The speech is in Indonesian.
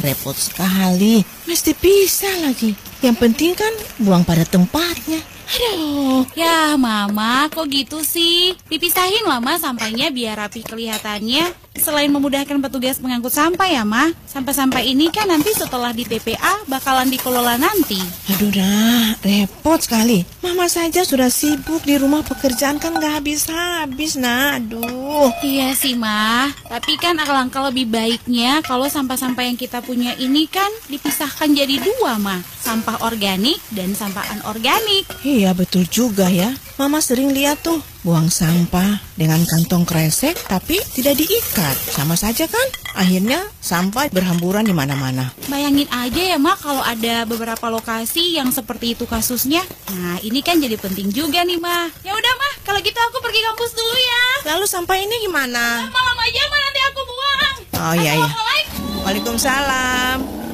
repot sekali. Mesti pisah lagi. Yang penting kan buang pada tempatnya. Aduh. Ya Mama, kok gitu sih? Dipisahin lah Ma sampahnya biar rapi kelihatannya. Selain memudahkan petugas pengangkut sampah ya Ma, sampah-sampah ini kan nanti setelah di TPA bakalan dikelola nanti. Aduh Nak, repot sekali. Mama saja sudah sibuk di rumah, pekerjaan kan gak habis-habis Nak. Aduh. Iya sih Ma, tapi kan alangkah lebih baiknya kalau sampah-sampah yang kita punya ini kan dipisahkan jadi dua Ma. Sampah organik dan sampah anorganik. Iya betul juga ya. Mama sering lihat tuh buang sampah dengan kantong kresek tapi tidak diikat. Sama saja kan? Akhirnya sampah berhamburan di mana-mana. Bayangin aja ya Ma kalau ada beberapa lokasi yang seperti itu kasusnya. Nah ini kan jadi penting juga nih Ma. Ya udah Ma, kalau gitu aku pergi kampus dulu ya. Lalu sampah ini gimana? Malam aja Ma nanti aku buang. Oh iya iya. Assalamualaikum. Waalaikumsalam.